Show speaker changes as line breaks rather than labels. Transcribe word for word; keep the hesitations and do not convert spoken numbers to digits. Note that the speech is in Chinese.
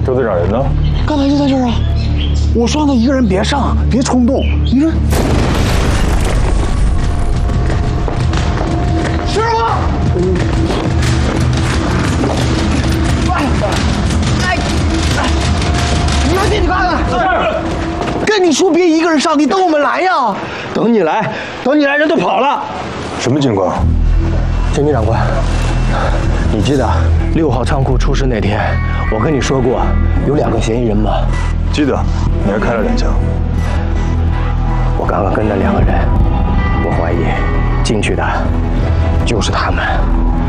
周队长人呢？
刚才就在这儿啊！我说让他一个人别上，别冲动。你看，师傅，哎，哎，你快进去看看。是。跟你说别一个人上，你等我们来呀。
等你来，等你来，人都跑了。
什么情况？
监军长官，你记得六号仓库出事那天，我跟你说过有两个嫌疑人吗？
记得，你还开了两枪。
我刚刚跟那两个人，我怀疑进去的就是他们。